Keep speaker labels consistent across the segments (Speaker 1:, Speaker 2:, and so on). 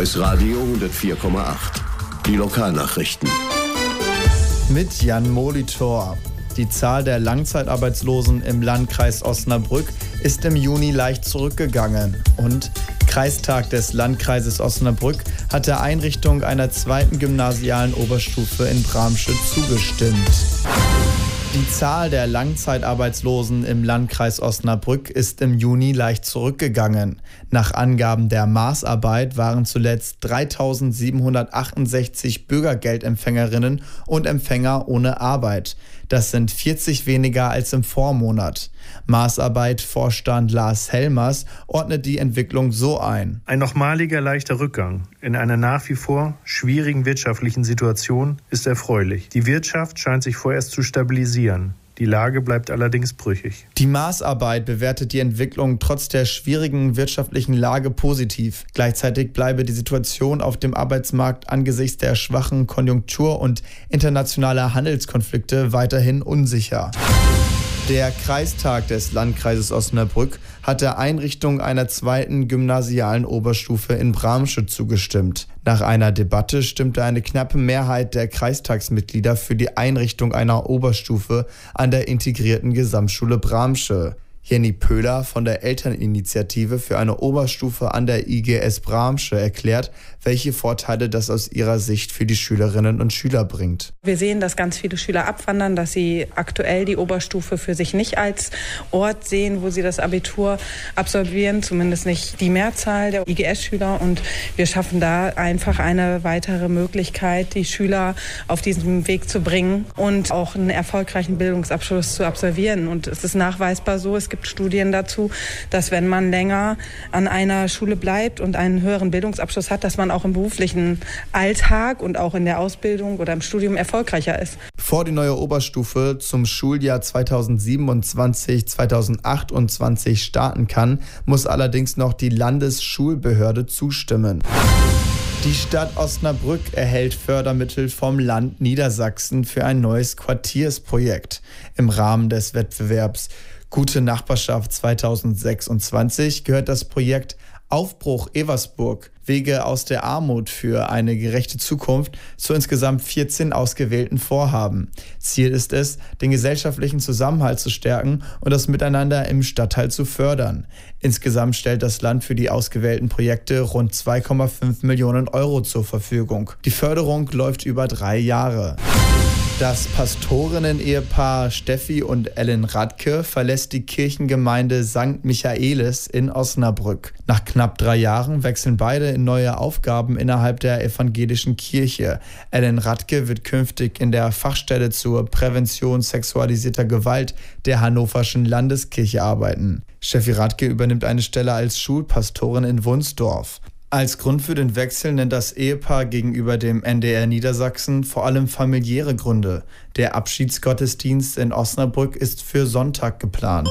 Speaker 1: Voice Radio 104,8. Die Lokalnachrichten.
Speaker 2: Mit Jan Molitor. Die Zahl der Langzeitarbeitslosen im Landkreis Osnabrück ist im Juni leicht zurückgegangen. Und Kreistag des Landkreises Osnabrück hat der Einrichtung einer zweiten gymnasialen Oberstufe in Bramsche zugestimmt. Die Zahl der Langzeitarbeitslosen im Landkreis Osnabrück ist im Juni leicht zurückgegangen. Nach Angaben der Maßarbeit waren zuletzt 3.768 Bürgergeldempfängerinnen und Empfänger ohne Arbeit. Das sind 40 weniger als im Vormonat. Maßarbeit-Vorstand Lars Helmers ordnet die Entwicklung so ein.
Speaker 3: Ein nochmaliger leichter Rückgang in einer nach wie vor schwierigen wirtschaftlichen Situation ist erfreulich. Die Wirtschaft scheint sich vorerst zu stabilisieren. Die Lage bleibt allerdings brüchig.
Speaker 2: Die Maßarbeit bewertet die Entwicklung trotz der schwierigen wirtschaftlichen Lage positiv. Gleichzeitig bleibe die Situation auf dem Arbeitsmarkt angesichts der schwachen Konjunktur und internationaler Handelskonflikte weiterhin unsicher. Der Kreistag des Landkreises Osnabrück hat der Einrichtung einer zweiten gymnasialen Oberstufe in Bramsche zugestimmt. Nach einer Debatte stimmte eine knappe Mehrheit der Kreistagsmitglieder für die Einrichtung einer Oberstufe an der integrierten Gesamtschule Bramsche. Jenny Pöhler von der Elterninitiative für eine Oberstufe an der IGS Bramsche erklärt, welche Vorteile das aus ihrer Sicht für die Schülerinnen und Schüler bringt.
Speaker 4: Wir sehen, dass ganz viele Schüler abwandern, dass sie aktuell die Oberstufe für sich nicht als Ort sehen, wo sie das Abitur absolvieren, zumindest nicht die Mehrzahl der IGS-Schüler. Und wir schaffen da einfach eine weitere Möglichkeit, die Schüler auf diesen Weg zu bringen und auch einen erfolgreichen Bildungsabschluss zu absolvieren. Und es ist nachweisbar so, es gibt Studien dazu, dass wenn man länger an einer Schule bleibt und einen höheren Bildungsabschluss hat, dass man auch im beruflichen Alltag und auch in der Ausbildung oder im Studium erfolgreicher ist.
Speaker 2: Bevor die neue Oberstufe zum Schuljahr 2027/2028 starten kann, muss allerdings noch die Landesschulbehörde zustimmen. Die Stadt Osnabrück erhält Fördermittel vom Land Niedersachsen für ein neues Quartiersprojekt. Im Rahmen des Wettbewerbs Gute Nachbarschaft 2026 gehört das Projekt Aufbruch Eversburg, Wege aus der Armut für eine gerechte Zukunft zu insgesamt 14 ausgewählten Vorhaben. Ziel ist es, den gesellschaftlichen Zusammenhalt zu stärken und das Miteinander im Stadtteil zu fördern. Insgesamt stellt das Land für die ausgewählten Projekte rund 2,5 Millionen Euro zur Verfügung. Die Förderung läuft über 3 Jahre. Das Pastorinnen-Ehepaar Steffi und Ellen Radke verlässt die Kirchengemeinde St. Michaelis in Osnabrück. Nach knapp 3 Jahren wechseln beide in neue Aufgaben innerhalb der evangelischen Kirche. Ellen Radke wird künftig in der Fachstelle zur Prävention sexualisierter Gewalt der Hannoverschen Landeskirche arbeiten. Steffi Radke übernimmt eine Stelle als Schulpastorin in Wunsdorf. Als Grund für den Wechsel nennt das Ehepaar gegenüber dem NDR Niedersachsen vor allem familiäre Gründe. Der Abschiedsgottesdienst in Osnabrück ist für Sonntag geplant.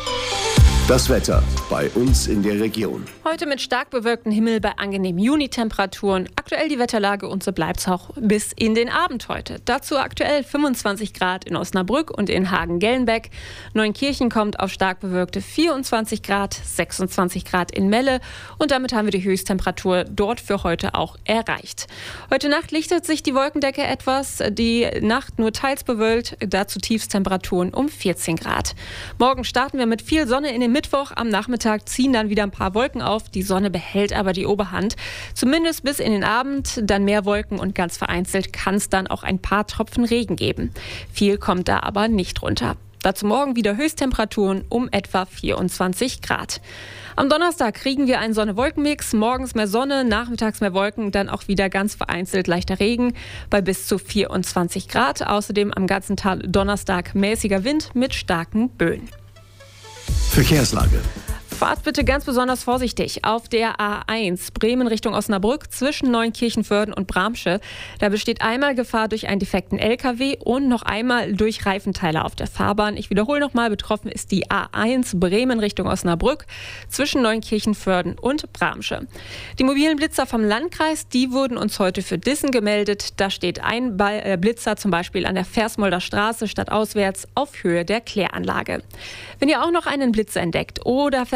Speaker 1: Das Wetter bei uns in der Region.
Speaker 5: Heute mit stark bewölktem Himmel bei angenehmen Juni-Temperaturen. Aktuell die Wetterlage und so bleibt es auch bis in den Abend heute. Dazu aktuell 25 Grad in Osnabrück und in Hagen-Gelnbeck. Neunkirchen kommt auf stark bewölkte 24 Grad, 26 Grad in Melle. Und damit haben wir die Höchsttemperatur dort für heute auch erreicht. Heute Nacht lichtet sich die Wolkendecke etwas. Die Nacht nur teils bewölkt, dazu Tiefstemperaturen um 14 Grad. Morgen starten wir mit viel Sonne in den Mittwoch. Am Nachmittag ziehen dann wieder ein paar Wolken auf. Die Sonne behält aber die Oberhand. Zumindest bis in den Abend. Dann mehr Wolken und ganz vereinzelt kann es dann auch ein paar Tropfen Regen geben. Viel kommt da aber nicht runter. Dazu morgen wieder Höchsttemperaturen um etwa 24 Grad. Am Donnerstag kriegen wir einen Sonne-Wolken-Mix. Morgens mehr Sonne, nachmittags mehr Wolken, dann auch wieder ganz vereinzelt leichter Regen bei bis zu 24 Grad. Außerdem am ganzen Tag Donnerstag mäßiger Wind mit starken Böen.
Speaker 1: Verkehrslage.
Speaker 5: Fahrt bitte ganz besonders vorsichtig auf der A1 Bremen Richtung Osnabrück zwischen Neunkirchen-Vörden und Bramsche. Da besteht einmal Gefahr durch einen defekten LKW und noch einmal durch Reifenteile auf der Fahrbahn. Ich wiederhole nochmal, betroffen ist die A1 Bremen Richtung Osnabrück zwischen Neunkirchen-Vörden und Bramsche. Die mobilen Blitzer vom Landkreis, die wurden uns heute für Dissen gemeldet. Da steht ein Blitzer zum Beispiel an der Versmolder Straße stadtauswärts auf Höhe der Kläranlage. Wenn ihr auch noch einen Blitzer entdeckt oder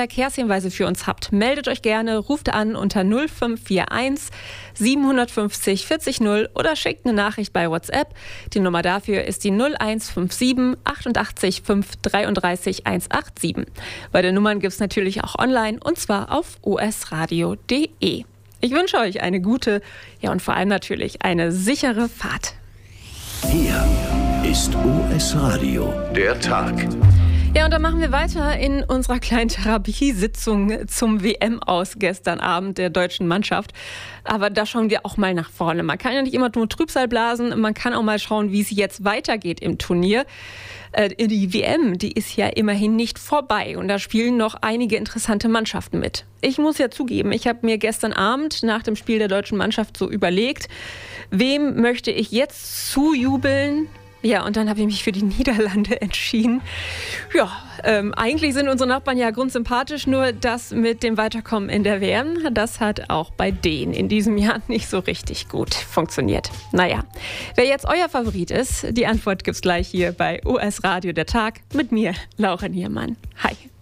Speaker 5: Verkehrshinweise für uns habt, meldet euch gerne, ruft an unter 0541 750 40 0 oder schickt eine Nachricht bei WhatsApp. Die Nummer dafür ist die 0157 88 5 33 187. Beide Nummern gibt es natürlich auch online und zwar auf osradio.de. Ich wünsche euch eine gute, ja und vor allem natürlich eine sichere Fahrt.
Speaker 1: Hier ist OS Radio, der Tag.
Speaker 5: Ja, und dann machen wir weiter in unserer kleinen Therapiesitzung zum WM-Aus gestern Abend der deutschen Mannschaft. Aber da schauen wir auch mal nach vorne. Man kann ja nicht immer nur Trübsal blasen, man kann auch mal schauen, wie es jetzt weitergeht im Turnier. Die WM, die ist ja immerhin nicht vorbei und da spielen noch einige interessante Mannschaften mit. Ich muss ja zugeben, ich habe mir gestern Abend nach dem Spiel der deutschen Mannschaft so überlegt, wem möchte ich jetzt zujubeln? Ja, und dann habe ich mich für die Niederlande entschieden. Ja, eigentlich sind unsere Nachbarn ja grundsympathisch, nur das mit dem Weiterkommen in der WM, das hat auch bei denen in diesem Jahr nicht so richtig gut funktioniert. Naja, wer jetzt euer Favorit ist, die Antwort gibt's gleich hier bei OS Radio der Tag mit mir, Laura Niermann. Hi.